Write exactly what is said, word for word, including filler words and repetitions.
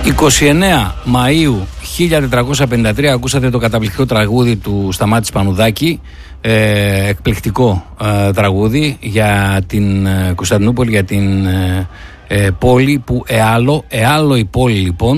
είκοσι εννέα Μαΐου χίλια τετρακόσια πενήντα τρία ακούσατε το καταπληκτικό τραγούδι του Σταμάτη Πανουδάκη, ε, εκπληκτικό ε, τραγούδι για την ε, Κωνσταντινούπολη, για την ε, ε, πόλη που εάλλο, εάλλο η πόλη λοιπόν